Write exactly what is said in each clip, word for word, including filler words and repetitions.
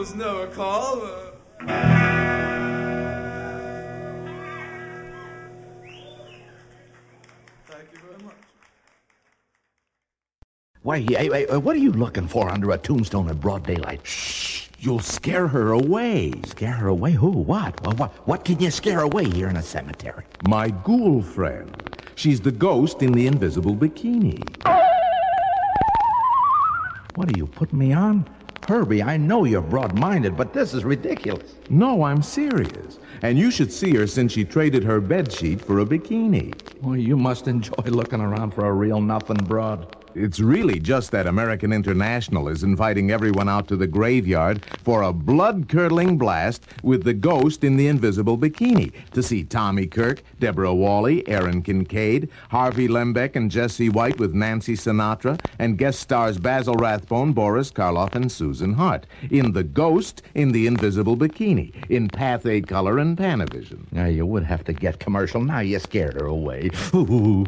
was no call. Thank you very much. Why, hey, hey, what are you looking for under a tombstone in broad daylight? Shh! You'll scare her away. Scare her away? Who? What? Well, what? What can you scare away here in a cemetery? My ghoul friend. She's the ghost in the invisible bikini. What are you putting me on? Herbie, I know you're broad-minded, but this is ridiculous. No, I'm serious. And you should see her since she traded her bedsheet for a bikini. Well, you must enjoy looking around for a real nothing broad. It's really just that American International is inviting everyone out to the graveyard for a blood-curdling blast with the ghost in the invisible bikini to see Tommy Kirk, Deborah Wally, Aaron Kincaid, Harvey Lembeck and Jesse White with Nancy Sinatra, and guest stars Basil Rathbone, Boris Karloff, and Susan Hart in The Ghost in the Invisible Bikini in Pathé Color and Panavision. Now, you would have to get commercial. Now you scared her away. Ooh.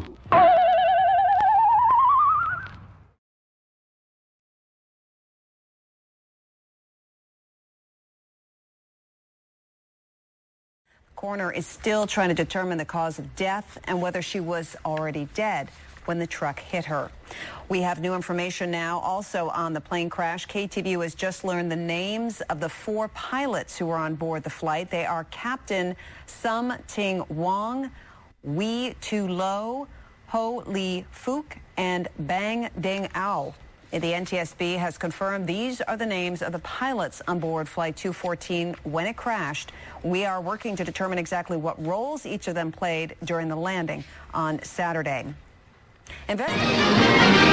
Coroner is still trying to determine the cause of death and whether she was already dead when the truck hit her. We have new information now also on the plane crash. K T V U has just learned the names of the four pilots who were on board the flight. They are Captain Sum Ting Wong, Wee Tu Lo, Ho Lee Fook, and Bang Ding Ao. The N T S B has confirmed these are the names of the pilots on board Flight two fourteen when it crashed. We are working to determine exactly what roles each of them played during the landing on Saturday. Investigators